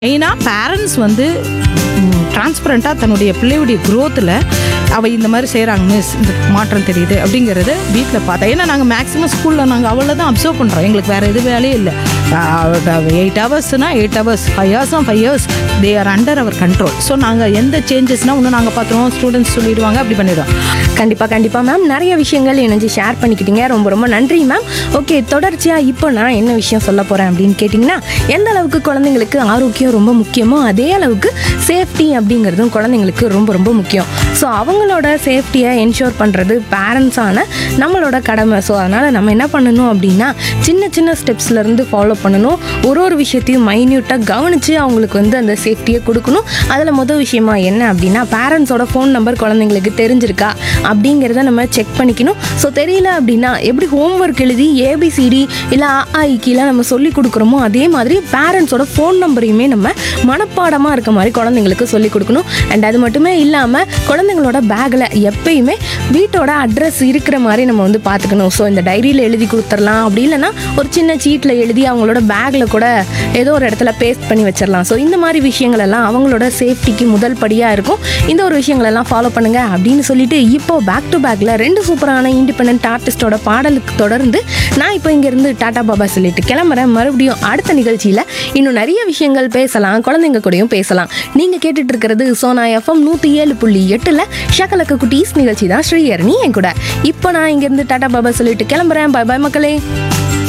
மெயினாக பேரண்ட்ஸ் வந்து டிரான்ஸ்பரண்ட்டாக தன்னுடைய பிள்ளையுடைய க்ரோத்தில் அவள் இந்த மாதிரி செய்கிறாங்க மிஸ், இந்த மாற்றம் தெரியுது அப்படிங்கிறது வீட்டில் பார்த்தா. ஏன்னா நாங்கள் மேக்ஸிமம் ஸ்கூலில் நாங்கள் அவ்வளோ தான் அப்சர்வ் பண்ணுறோம். எங்களுக்கு வேறு எது வேலையே இல்லை. 8 ஹவர்ஸ்னால் 8 hours, 5 ஹவர்ஸ்னால் 5 hours, they are under our control. So நாங்கள் எந்த சேஞ்சஸ்னால் ஒன்று நாங்கள் பார்த்துருவோம், ஸ்டூடெண்ட்ஸ் சொல்லிடுவாங்க, அப்படி பண்ணிடுவோம். கண்டிப்பாக மேம் நிறைய விஷயங்கள் இணைஞ்சு ஷேர் பண்ணிக்கிட்டீங்க. ரொம்ப ரொம்ப நன்றி மேம். ஓகே, தொடர்ச்சியாக இப்போ நான் என்ன விஷயம் சொல்ல போகிறேன் அப்படின்னு கேட்டிங்கன்னா, எந்த அளவுக்கு குழந்தைங்களுக்கு ஆரோக்கியம் ரொம்ப முக்கியமோ அதே அளவுக்கு சேஃப்டி அப்படிங்கிறதும் குழந்தைங்களுக்கு ரொம்ப ரொம்ப முக்கியம். ஸோ அவங்களோட சேஃப்டியை என்ஷோர் பண்ணுறது பேரண்ட்ஸான நம்மளோட கடமை. ஸோ அதனால் நம்ம என்ன பண்ணணும் அப்படின்னா, சின்ன சின்ன ஸ்டெப்ஸ்லேருந்து ஃபாலோ பண்ணணும். ஒரு விஷயத்தையும் மைன்யூட்டாக கவனித்து அவங்களுக்கு வந்து அந்த சேஃப்டியை கொடுக்கணும். அதில் முதல் விஷயமா என்ன அப்படின்னா, பேரண்ட்ஸோட ஃபோன் நம்பர் குழந்தைங்களுக்கு தெரிஞ்சிருக்கா அப்படிங்கிறத நம்ம செக் பண்ணிக்கணும். ஸோ தெரியல அப்படின்னா எப்படி ஹோம்ஒர்க் எழுதி ஏபிசிடி இல்லை ஆஇக்கிலாம் நம்ம சொல்லி கொடுக்குறோமோ அதே மாதிரி பேரண்ட்ஸோட ஃபோன் நம்பரையுமே நம்ம மனப்பாடமாக இருக்க மாதிரி குழந்தைங்களுக்கு சொல்லி கொடுக்கணும். அண்ட் அது மட்டுமே இல்லாமல் குழந்தைங்களோட பேக்கில் எப்பயுமே வீட்டோட அட்ரஸ் இருக்கிற மாதிரி நம்ம வந்து பார்த்துக்கணும். ஸோ இந்த டைரியில் எழுதி கொடுத்துடலாம், அப்படி இல்லைன்னா ஒரு சின்ன சீட்டில் எழுதி அவங்களோட பேக்கில் கூட ஏதோ ஒரு இடத்துல பேஸ்ட் பண்ணி வச்சிடலாம். ஸோ இந்த மாதிரி விஷயங்கள் எல்லாம் அவங்களோட சேஃப்டிக்கு முதல் படியாக இருக்கும். இந்த ஒரு விஷயங்களெல்லாம் ஃபாலோ பண்ணுங்கள் அப்படின்னு சொல்லிட்டு இப்போ பேக் டு பேக்கில் 2 சூப்பரான இண்டிபெண்டன்ட் ஆர்டிஸ்டோட பாடலுக்கு தொடர்ந்து நான் இப்போ இங்கேருந்து டாடா பாபா சொல்லிட்டு கிளம்புறேன். மறுபடியும் அடுத்த நிகழ்ச்சியில் இன்னும் நிறைய விஷயங்கள் பேசலாம், குழந்தைங்க கூடயும் பேசலாம். நீங்கள் கேட்டுட்டு இருக்கிறது சோனா எஃப்எம் 107.8 ஷகலக்க குட்டீஸ் நிகழ்ச்சி தான். ஸ்ரீஹரணி என் கூட. இப்போ நான் இங்கேருந்து டாடா பாபா சொல்லிட்டு கிளம்புறேன். பை பாய் மக்களே.